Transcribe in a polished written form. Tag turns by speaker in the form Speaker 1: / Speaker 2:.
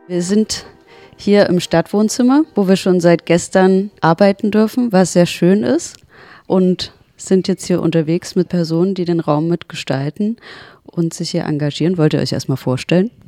Speaker 1: Wir sind hier im Stadtwohnzimmer, wo wir schon seit gestern arbeiten dürfen, was sehr schön ist, und sind jetzt hier unterwegs mit Personen, die den Raum mitgestalten und sich hier engagieren. Wollt ihr euch erstmal vorstellen?